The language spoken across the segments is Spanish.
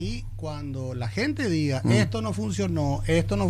Y cuando la gente diga, esto no funcionó,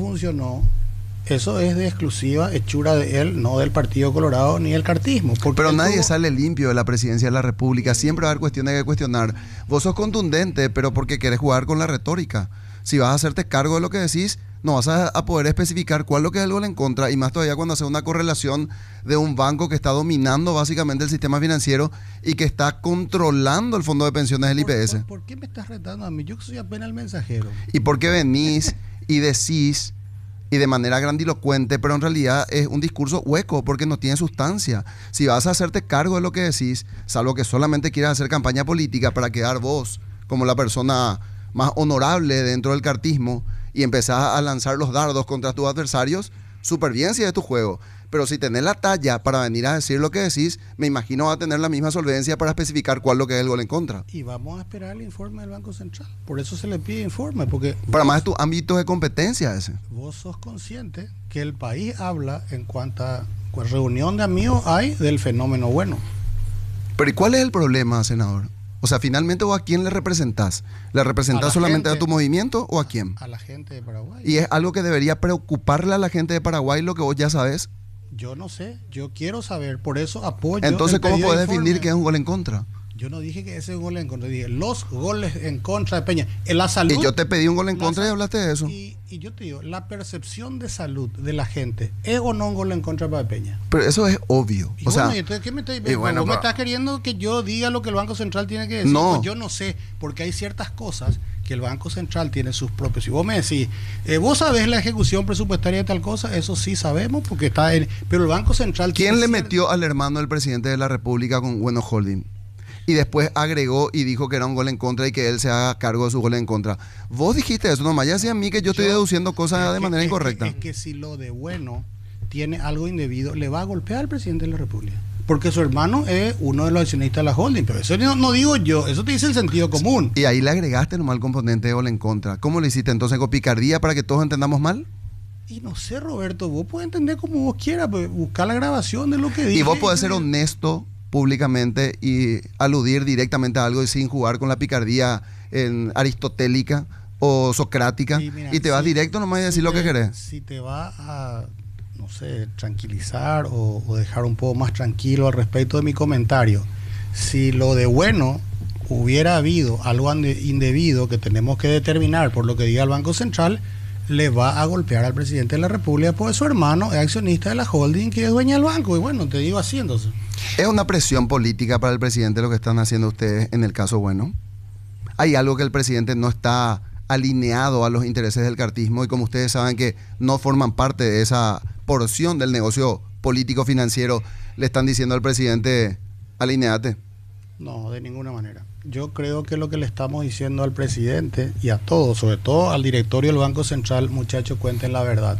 eso es de exclusiva hechura de él, no del Partido Colorado ni del cartismo. Pero nadie sale limpio de la presidencia de la República. Siempre va a haber cuestiones que cuestionar. Vos sos contundente, pero porque querés jugar con la retórica. Si vas a hacerte cargo de lo que decís, no vas a poder especificar cuál es lo que es el gol en contra, y más todavía cuando hace una correlación de un banco que está dominando básicamente el sistema financiero y que está controlando el fondo de pensiones del IPS. ¿Por qué me estás retando a mí? Yo soy apenas el mensajero. Y porque venís y decís, y de manera grandilocuente, pero en realidad es un discurso hueco porque no tiene sustancia. Si vas a hacerte cargo de lo que decís, salvo que solamente quieras hacer campaña política para quedar vos como la persona más honorable dentro del cartismo y empezás a lanzar los dardos contra tus adversarios, súper bien si es tu juego. Pero si tenés la talla para venir a decir lo que decís, me imagino va a tener la misma solvencia para especificar cuál es lo que es el gol en contra. Y vamos a esperar el informe del Banco Central. Por eso se le pide informe, porque... Para más de tu ámbito de competencia ese. Vos sos consciente que el país habla en cuanta reunión de amigos hay del fenómeno bueno. Pero ¿y cuál es el problema, senador? O sea, finalmente, ¿o a quién le representás? ¿Le representás solamente a tu movimiento o a quién? A la gente de Paraguay. ¿Y es algo que debería preocuparle a la gente de Paraguay lo que vos ya sabés? Yo no sé, yo quiero saber, por eso apoyo. Entonces, ¿cómo podés definir que es un gol en contra? Yo no dije que ese es un gol en contra, dije los goles en contra de Peña. En la salud. Y yo te pedí un gol en contra y hablaste de eso. Y yo te digo, la percepción de salud de la gente, ¿es o no un gol en contra para Peña? Pero eso es obvio. Y o bueno, sea, entonces, ¿qué me estás bueno, me estás queriendo que yo diga lo que el Banco Central tiene que decir? No. Pues yo no sé, porque hay ciertas cosas que el Banco Central tiene sus propios. Si vos me decís, vos sabés la ejecución presupuestaria de tal cosa, eso sí sabemos, porque está en... Pero el Banco Central... ¿Quién le metió al hermano del presidente de la República con Bueno Holding? Y después agregó y dijo que era un gol en contra y que él se haga cargo de su gol en contra. Vos dijiste eso, nomás ya decía a mí que yo estoy deduciendo cosas de manera incorrecta. Es que si lo de Bueno tiene algo indebido, le va a golpear al presidente de la República. Porque su hermano es uno de los accionistas de la holding. Pero eso no digo yo, eso te dice el sentido común. Y ahí le agregaste nomás el componente de gol en contra. ¿Cómo lo hiciste entonces con picardía para que todos entendamos mal? Y no sé, Roberto, vos podés entender como vos quieras, pues, buscar la grabación de lo que dije. Y vos podés ser honesto públicamente y aludir directamente a algo y sin jugar con la picardía aristotélica o socrática, sí, mira, y te vas directo nomás y decir lo que querés. Si te va a, no sé, tranquilizar o dejar un poco más tranquilo al respecto de mi comentario, si lo de Bueno hubiera habido algo indebido que tenemos que determinar por lo que diga el Banco Central, le va a golpear al presidente de la República, porque su hermano es accionista de la holding que es dueña del banco. Y bueno, te digo así entonces. ¿Es una presión política para el presidente lo que están haciendo ustedes en el caso Bueno? ¿Hay algo que el presidente no está alineado a los intereses del cartismo y como ustedes saben que no forman parte de esa porción del negocio político financiero, le están diciendo al presidente, alineate? No, de ninguna manera. Yo creo que lo que le estamos diciendo al presidente y a todos, sobre todo al directorio del Banco Central, muchachos, cuenten la verdad.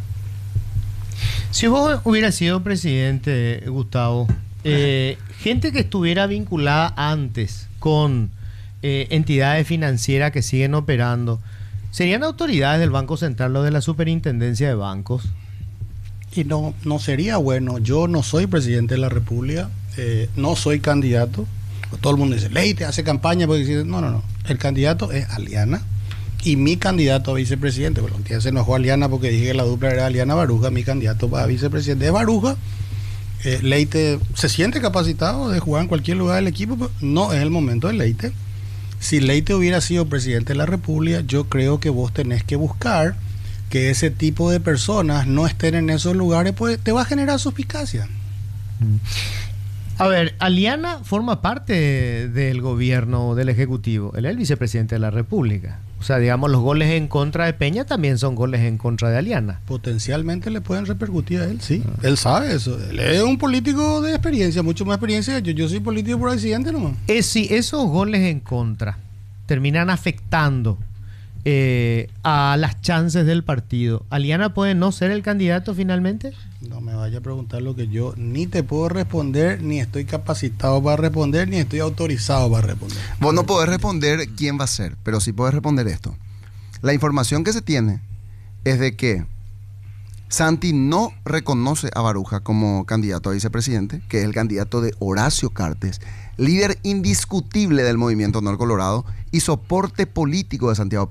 Si vos hubieras sido presidente, Gustavo, gente que estuviera vinculada antes con entidades financieras que siguen operando, ¿serían autoridades del Banco Central o de la Superintendencia de Bancos? Y no sería bueno. Yo no soy presidente de la República, no soy candidato. Todo el mundo dice, Leite hace campaña porque dice, no. El candidato es Aliana y mi candidato a vicepresidente. Bueno, un día se enojó Aliana porque dije que la dupla era Aliana Baruja. Mi candidato a vicepresidente es Baruja. Leite se siente capacitado de jugar en cualquier lugar del equipo, pero no es el momento de Leite. Si Leite hubiera sido presidente de la República, yo creo que vos tenés que buscar que ese tipo de personas no estén en esos lugares, pues te va a generar suspicacia. A ver, Aliana forma parte del gobierno, del Ejecutivo. Él es el vicepresidente de la República. O sea, digamos, los goles en contra de Peña también son goles en contra de Aliana. Potencialmente le pueden repercutir a él, sí. Él sabe eso. Él es un político de experiencia, mucho más experiencia que yo. Yo soy político por accidente nomás. Si esos goles en contra terminan afectando a las chances del partido, ¿Aliana puede no ser el candidato finalmente? No me vaya a preguntar lo que yo ni te puedo responder, ni estoy capacitado para responder, ni estoy autorizado para responder. Vos no podés responder quién va a ser, pero sí podés responder esto. La información que se tiene es de que Santi no reconoce a Baruja como candidato a vicepresidente, que es el candidato de Horacio Cartes, líder indiscutible del movimiento Honor Colorado y soporte político de Santiago